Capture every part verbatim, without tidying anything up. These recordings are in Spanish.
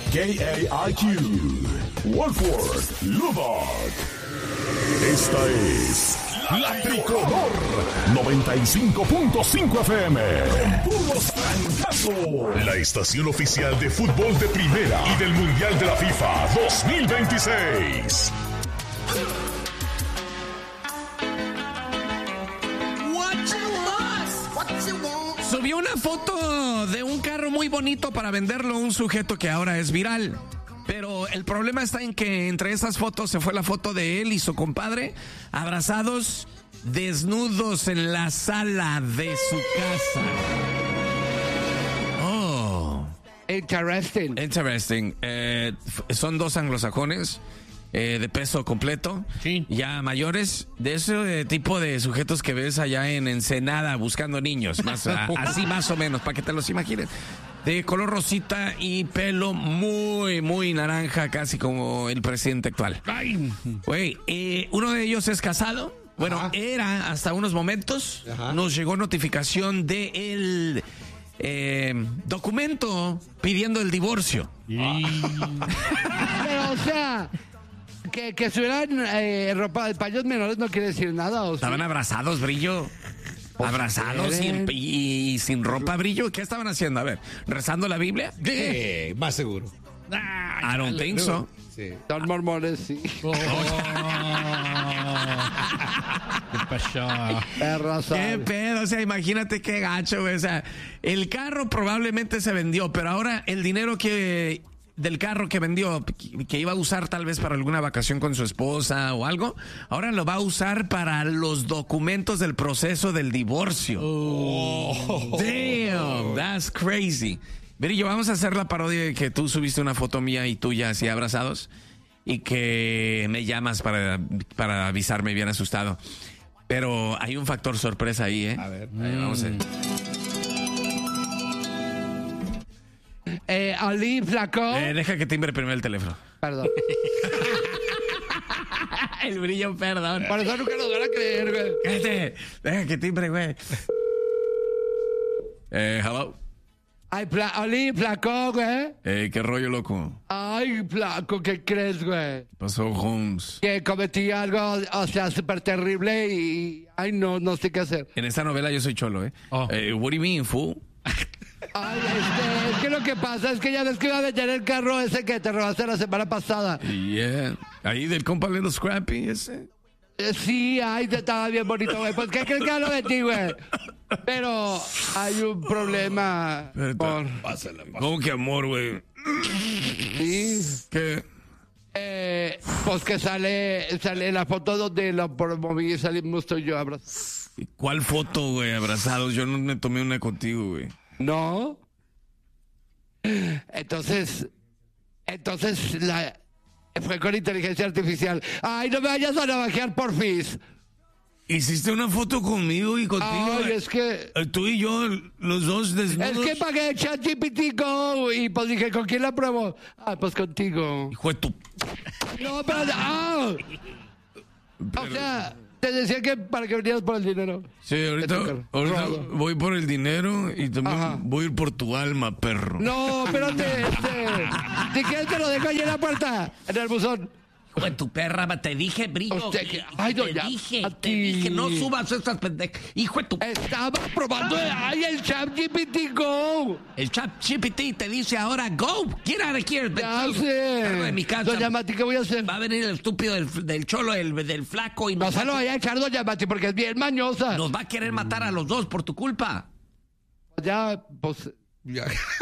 K A I Q, Wolford, Lubbock. Esta es La Tricolor noventa y cinco punto cinco F M. Con puros trancazos. La estación oficial de fútbol de primera y del Mundial de la FIFA dos mil veintiséis. Subió una foto de un carro muy bonito para venderlo a un sujeto que ahora es viral. Pero el problema está en que entre esas fotos se fue la foto de él y su compadre abrazados, desnudos en la sala de su casa. Oh. Interesting. Interesting. Eh, son dos anglosajones. Eh, de peso completo, sí. Ya mayores, de ese tipo de sujetos que ves allá en Ensenada buscando niños, más a, así más o menos, para que te los imagines, de color rosita y pelo muy, muy naranja, casi como el presidente actual. Güey, eh, uno de ellos es casado, bueno, Ajá. era hasta unos momentos, Ajá. nos llegó notificación de el eh, documento pidiendo el divorcio. Pero, o sea... Que, que estuvieran eh, ropa de paños menores no quiere decir nada. ¿O estaban sí? abrazados, Brillo. Pues abrazados sin, y, y sin ropa, Brillo. ¿Qué estaban haciendo? A ver, ¿rezando la Biblia? Sí, más seguro. Ah, I don't think so. Sí. Son mormones, sí. Oh. ¿Qué pasó? ¿Qué pedo? O sea, imagínate qué gacho, güey. O sea, el carro probablemente se vendió, pero ahora el dinero que... del carro que vendió, que iba a usar tal vez para alguna vacación con su esposa o algo, ahora lo va a usar para los documentos del proceso del divorcio. Oh. Damn, that's crazy. Brillo, vamos a hacer la parodia de que tú subiste una foto mía y tuya así abrazados y que me llamas para, para avisarme bien asustado. Pero hay un factor sorpresa ahí, ¿eh? A ver. Ahí, vamos a ver. Eh, Ali, flaco. Eh, deja que timbre primero el teléfono. Perdón. El Brillo, perdón. Por eso nunca nos van a creer, güey. Cállate. Deja que timbre, güey. Eh, hello. Ay, fla Ali, flaco, güey. Eh, qué rollo, loco. Ay, flaco, ¿qué crees, güey? ¿Qué pasó, Holmes? Que cometí algo, o sea, súper terrible y... Ay, no, no sé qué hacer. En esta novela yo soy cholo, ¿eh? Oh. eh what do you mean, fool? Ay, este, es que lo que pasa es que ya ves que iba a vender el carro ese que te robaste la semana pasada. Yeah. Ahí del compa Little Scrappy ese. Eh, sí, ay, estaba bien bonito, güey. Pues, ¿qué crees que ya lo vendí, güey? Pero hay un problema. Por... Pásala, pásala. ¿Cómo que amor, güey? Sí. ¿Qué? Eh, pues que sale, sale la foto donde lo promoví y salimos tú y yo abrazados. ¿Cuál foto, güey? Abrazados. Yo no me tomé una contigo, güey. No. Entonces, entonces la fue con inteligencia artificial. Ay, no me vayas a navajear, porfis. Hiciste una foto conmigo y contigo. Ay, es que... Tú y yo, los dos desnudos. Es que pagué ChatGPT Go y pues dije, ¿con quién la pruebo? Ah, pues contigo. Hijo de tu... No, pero... ¡Ah! Pero... O sea... Te decía que para que vinieras por el dinero. Sí, ahorita, ahorita voy por el dinero y también Ajá. voy a ir por tu alma, perro. No, espérate, este... Si quieres te lo dejo ahí en la puerta, en el buzón. Hijo de tu perra, te dije, Brillo. Usted, que, ay, no, te ya, dije, te dije, no subas estas pendejas. Hijo de tu... Estaba probando, ay, el ChatGPT Go. El ChatGPT te dice ahora, go, get out of here. Ya sé. De mi casa. Doña Mati, ¿qué voy a hacer? Va a venir el estúpido del, del cholo, el, del flaco. Y no se lo vaya a echar, Doña Mati, porque es bien mañosa. Nos va a querer matar a los dos por tu culpa. Ya, pues... Ya.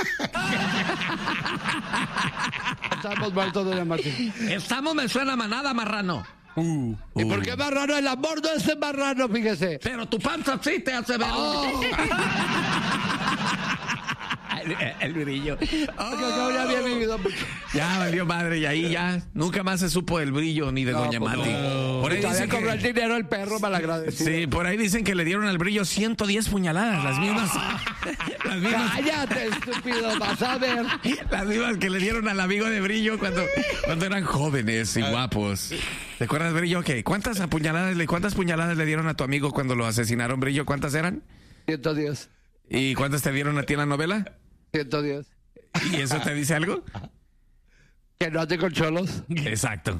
Estamos muertos, Doña Mati. Estamos, me suena manada, marrano. Uh, ¿Y uh. por qué marrano? El amor no es marrano, fíjese. Pero tu panza sí te hace ver. Oh. el, el Brillo. Oh. Ya, había ya valió madre, y ahí ya nunca más se supo del Brillo ni de no, Doña Mati. No. Por ahí dicen que... el dinero el perro malagradecido. Sí, por ahí dicen que le dieron al Brillo ciento diez puñaladas, las mismas. las mismas. Cállate, estúpido, vas a ver. Las mismas que le dieron al amigo de Brillo cuando, cuando eran jóvenes y guapos. ¿Te acuerdas, Brillo? ¿Qué? ¿Cuántas apuñaladas, cuántas puñaladas le dieron a tu amigo cuando lo asesinaron, Brillo? ¿Cuántas eran? ciento diez. ¿Y cuántas te dieron a ti en la novela? ciento diez. ¿Y eso te dice algo? Que no ande con cholos. Exacto.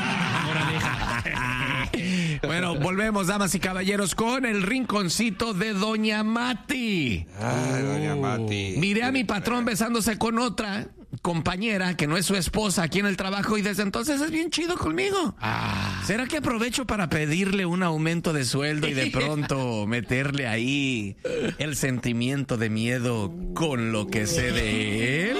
Bueno, volvemos, damas y caballeros, con el rinconcito de Doña Mati. Ay, Doña Mati. Miré a mi patrón besándose con otra compañera que no es su esposa aquí en el trabajo y desde entonces es bien chido conmigo. Ah. ¿Será que aprovecho para pedirle un aumento de sueldo y de pronto meterle ahí el sentimiento de miedo con lo que sé de él?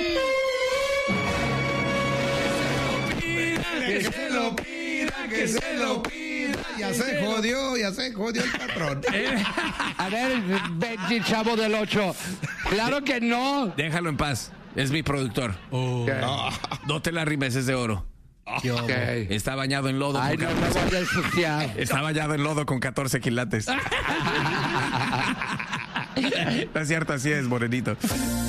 Que se lo pida, que se lo pida. Ya se jodió, ya se jodió el patrón. A ver, Benji, chavo del ocho. Claro que no. Déjalo en paz. Es mi productor. Okay. No te la rimes, es de oro. Okay. Está bañado en lodo. Ay, con no me voy a ensuciar. Está bañado en lodo con catorce quilates. No es cierto, así es, morenito.